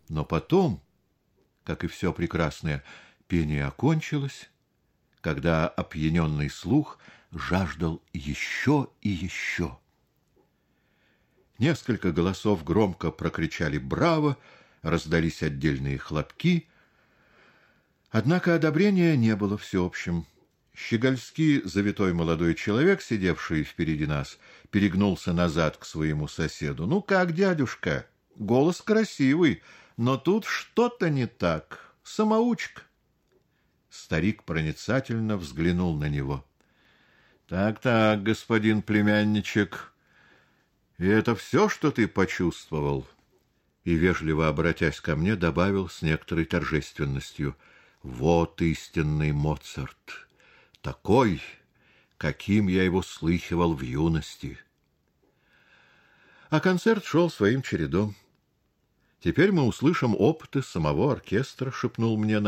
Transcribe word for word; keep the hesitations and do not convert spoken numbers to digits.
Но потом, как и все прекрасное, пение окончилось, когда опьяненный слух жаждал еще и еще. Несколько голосов громко прокричали «Браво!», раздались отдельные хлопки. Однако одобрения не было всеобщим. Щегольский завитой молодой человек, сидевший впереди нас, перегнулся назад к своему соседу. «Ну как, дядюшка? Голос красивый, но тут что-то не так. Самоучка». Старик проницательно взглянул на него. «Так-так, господин племянничек, и это все, что ты почувствовал?» И, вежливо обратясь ко мне, добавил с некоторой торжественностью: «Вот истинный Моцарт, такой, каким я его слыхивал в юности». А концерт шел своим чередом. «Теперь мы услышим опыты самого оркестра», — шепнул мне